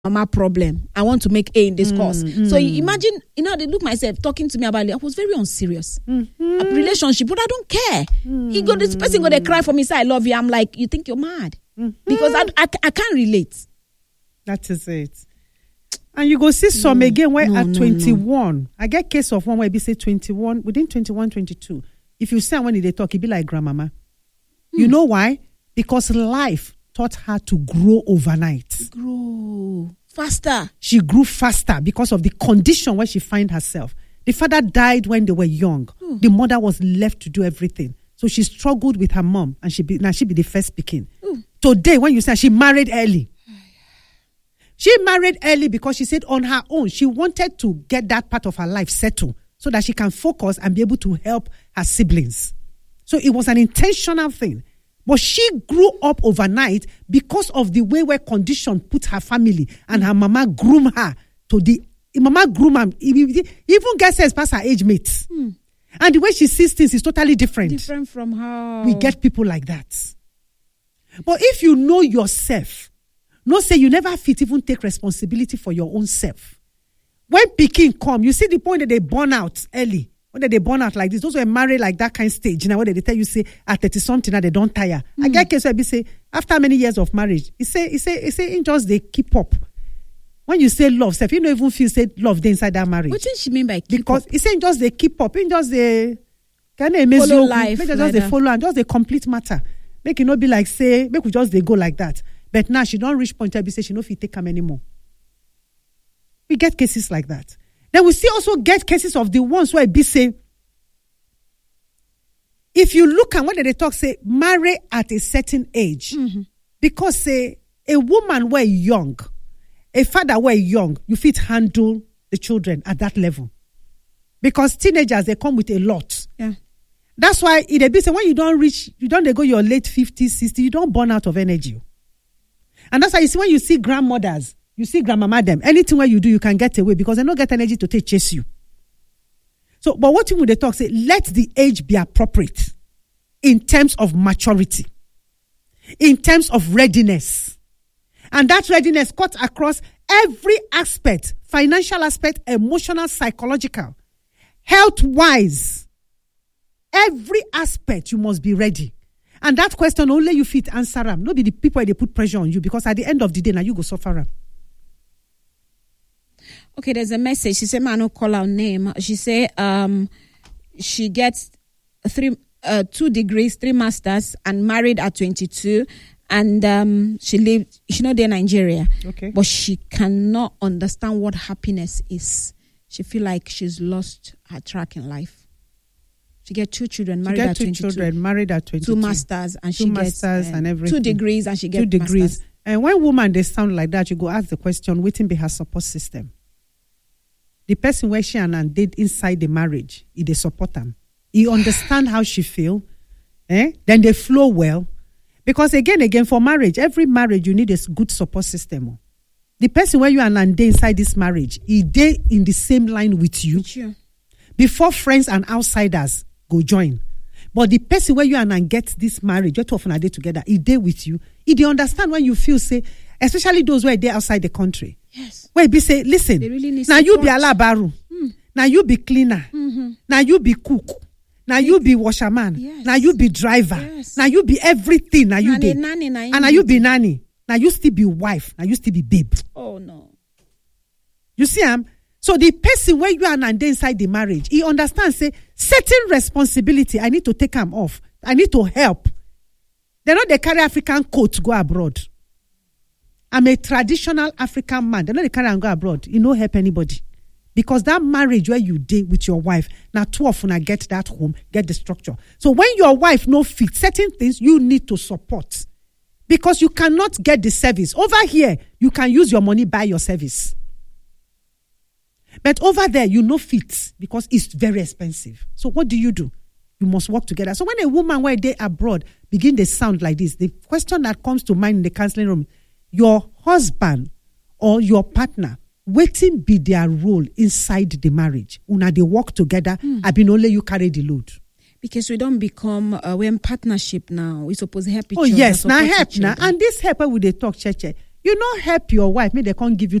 mama problem. I want to make A in this course. So imagine, they look myself talking to me about it. I was very unserious. A relationship, but I don't care. This person gonna cry for me, say I love you. I'm like, you think you're mad? Because I can't relate. That is it. And you go see some again where at 21, I get case of one where be say 21, within 21, 22. If you say when they talk, it be like grandmama. You know why? Because life taught her to grow overnight. Grow faster. She grew faster because of the condition where she find herself. The father died when they were young. The mother was left to do everything. So she struggled with her mom, and she be the first speaking. Today, when you say she married early. She married early because she said on her own, she wanted to get that part of her life settled so that she can focus and be able to help her siblings. So it was an intentional thing. But she grew up overnight because of the way where condition put her family, and her mama groomed her mama groomed her, even gets as past her age mates. And the way she sees things is totally different. Different from how we get people like that. But if you know yourself, say you never fit even take responsibility for your own self. When pikin come, you see the point that they burn out early. When they born out like this, those who are married like that kind of stage, when they tell you say at 30 something they don't tire. I get case where they say after many years of marriage, he say in just they keep up. When you say love, self, you don't even feel say love they inside that marriage. What does she mean by keep because up? He say just they keep up, in just they can they follow life, make just they follow and just they complete matter. Make it not be like say make we just they go like that. But now she don't reach point where be say she no fit take them anymore. We get cases like that. Then we also get cases of the ones where be say, if you look at what they talk, say, marry at a certain age. Because say, a woman were young, a father were young, you fit handle the children at that level. Because teenagers, they come with a lot. Yeah. That's why it be say, when you don't go your late 50s, 60s, you don't burn out of energy. And that's why you see when you see grandmothers, you see grandmama them, anything where you do, you can get away because they don't get energy to chase you. So, but what would they talk? Say, let the age be appropriate in terms of maturity, in terms of readiness. And that readiness cuts across every aspect, financial aspect, emotional, psychological, health-wise. Every aspect, you must be ready. And that question, only you fit answer them. Not be the people they put pressure on you because at the end of the day, now you go suffer them. Okay, there's a message. She said, "Man, no call her name." She said, she gets 2 degrees, 3 masters, and married at 22, and she not there in Nigeria. Okay, but she cannot understand what happiness is. She feel like she's lost her track in life. She get 2 children, married at 22. 2 children, married at 22. 2 masters, and she gets and everything. 2 degrees, and she gets 2 degrees. Masters. And when woman they sound like that, you go ask the question, waiting be her support system. The person where she and did inside the marriage, they support them. He understand how she feel. Then they flow well. Because again, for marriage, every marriage, you need a good support system. The person where you and they inside this marriage, they in the same line with you. Sure. Before friends and outsiders go join. But the person where you and get this marriage, you 2 of them together, they with you. They understand when you feel, say, especially those where they're outside the country. Yes. Where be say, listen, really now you be alabaru, now you be cleaner, now you be cook, now you be washerman, now you be driver, now you be everything, now you be nanny, and now you be nanny, now you still be wife, now you still be babe. Oh no. You see, so the person where you and inside the marriage, he understands, say, certain responsibility, I need to take them off. I need to help. They're not the carry African coat to go abroad. I'm a traditional African man. They're not the carry and go abroad. You don't help anybody. Because that marriage where you did with your wife, now 2 of them get that home, get the structure. So when your wife no fit, certain things you need to support. Because you cannot get the service. Over here, you can use your money, buy your service. But over there, you no fit because it's very expensive. So what do? You must work together. So when a woman where they abroad begin to sound like this, the question that comes to mind in the counseling room, your husband or your partner, waiting be their role inside the marriage. Una they work together, I been only you carry the load. Because we don't become, we're in partnership now. We're supposed to help each other. Oh yes, now help now. And this help when they talk, church, You no help your wife, make they can't give you